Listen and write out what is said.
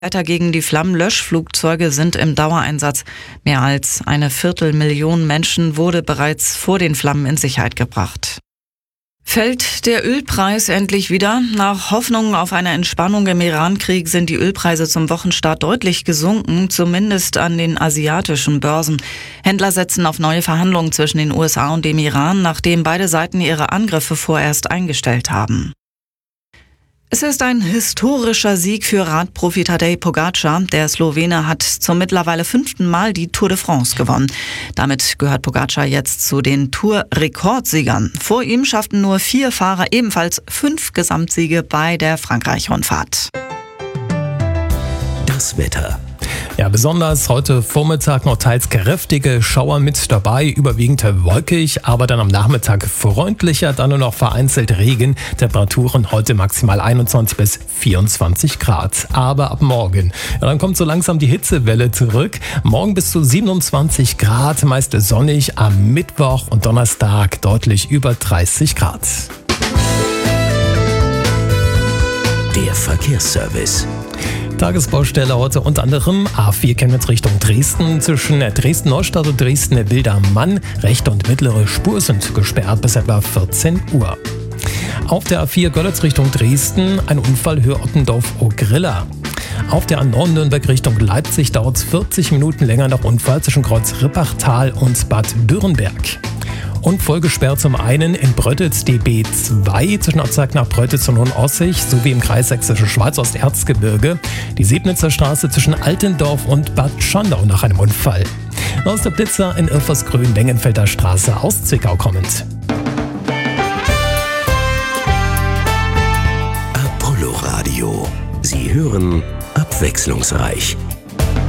Weiter gegen die Flammenlöschflugzeuge sind im Dauereinsatz. Mehr als 250.000 Menschen wurde bereits vor den Flammen in Sicherheit gebracht. Fällt der Ölpreis endlich wieder? Nach Hoffnungen auf eine Entspannung im Iran-Krieg sind die Ölpreise zum Wochenstart deutlich gesunken, zumindest an den asiatischen Börsen. Händler setzen auf neue Verhandlungen zwischen den USA und dem Iran, nachdem beide Seiten ihre Angriffe vorerst eingestellt haben. Es ist ein historischer Sieg für Radprofi Tadej Pogačar. Der Slowene hat zum mittlerweile 5. Mal die Tour de France gewonnen. Damit gehört Pogačar jetzt zu den Tour-Rekordsiegern. Vor ihm schafften nur 4 Fahrer ebenfalls 5 Gesamtsiege bei der Frankreich-Rundfahrt. Das Wetter. Ja, besonders heute Vormittag noch teils kräftige Schauer mit dabei, überwiegend wolkig, aber dann am Nachmittag freundlicher, dann nur noch vereinzelt Regen. Temperaturen heute maximal 21 bis 24 Grad. Aber ab morgen, dann kommt so langsam die Hitzewelle zurück. Morgen bis zu 27 Grad, meist sonnig, am Mittwoch und Donnerstag deutlich über 30 Grad. Der Verkehrsservice. Tagesbaustelle heute unter anderem A4 Chemnitz Richtung Dresden. Zwischen Dresden-Neustadt und Dresden-Wildermann. Rechte und mittlere Spur sind gesperrt bis etwa 14 Uhr. Auf der A4 Görlitz Richtung Dresden ein Unfall Höhe Ottendorf-Ogrilla. Auf der A9 Nürnberg Richtung Leipzig dauert es 40 Minuten länger nach Unfall zwischen Kreuz Rippachtal und Bad Dürrenberg. Und vollgesperrt zum einen in Bröttitz die B2 zwischen Ortstag nach Bröttitz und Hohenossig sowie im Kreis Sächsische Schweiz Osterzgebirge, die Sebnitzer Straße zwischen Altendorf und Bad Schandau nach einem Unfall. Aus der Blitzer in Irfersgrün Lengenfelder Straße aus Zwickau kommend. Apollo Radio. Sie hören abwechslungsreich.